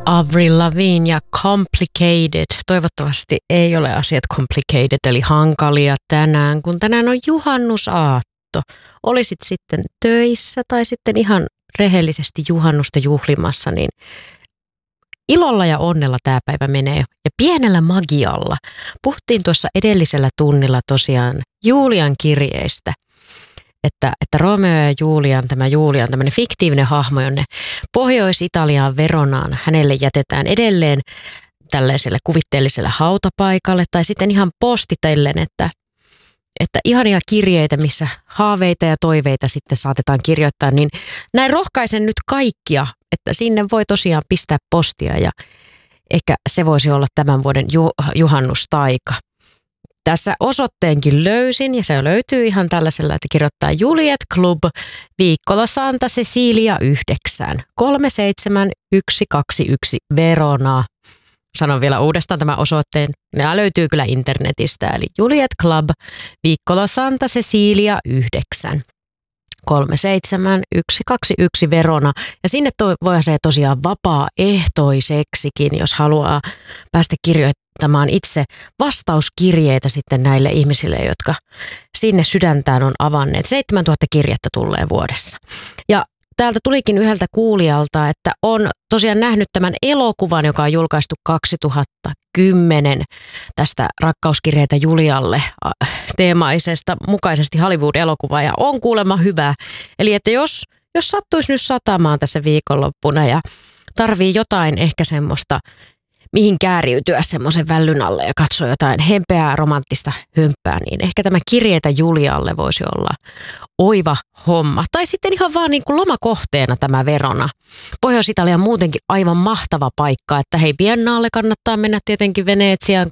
Avril Lavigne ja Complicated. Toivottavasti ei ole asiat complicated eli hankalia tänään, kun tänään on juhannusaatto. Olisit sitten töissä tai sitten ihan rehellisesti juhannusta juhlimassa, niin ilolla ja onnella tämä päivä menee. Ja pienellä magialla. Puhuttiin tuossa edellisellä tunnilla tosiaan Julian kirjeistä. Että Romeo ja Julian, tämä Julian, tämmöinen fiktiivinen hahmo, jonne Pohjois-Italiaan Veronaan hänelle jätetään edelleen tällaiselle kuvitteelliselle hautapaikalle tai sitten ihan postitellen, että ihania kirjeitä, missä haaveita ja toiveita sitten saatetaan kirjoittaa, niin näin rohkaisen nyt kaikkia, että sinne voi tosiaan pistää postia ja ehkä se voisi olla tämän vuoden juhannustaika. Tässä osoitteenkin löysin ja se löytyy ihan tällaisella, että kirjoittaa Juliet Club, Viikkola Santa Cecilia 9, 37121 Verona. Sanon vielä uudestaan tämän osoitteen. Nämä löytyy kyllä internetistä, eli Juliet Club, Viikkola Santa Cecilia 9, 37121 Verona. Ja sinne voi se tosiaan vapaaehtoiseksikin, jos haluaa päästä kirjoittamaan itse vastauskirjeitä sitten näille ihmisille, jotka sinne sydäntään on avanneet. 7000 kirjettä tulee vuodessa. Ja täältä tulikin yhdeltä kuulijalta, että on tosiaan nähnyt tämän elokuvan, joka on julkaistu 2010 tästä Rakkauskirjeitä Julialle teemaisesta mukaisesti Hollywood-elokuva ja on kuulemma hyvä. Eli että jos sattuisi nyt satamaan tässä viikonloppuna ja tarvii jotain ehkä semmoista, mihin kääriytyä semmoisen vällyn alle ja katsoa jotain hempeää romanttista hömppää, niin ehkä tämä Kirjeitä Julialle voisi olla oiva homma. Tai sitten ihan vaan niin kuin lomakohteena tämä Verona. Pohjois-Italia on muutenkin aivan mahtava paikka, että hei, Viennaalle kannattaa mennä tietenkin Venetsiaan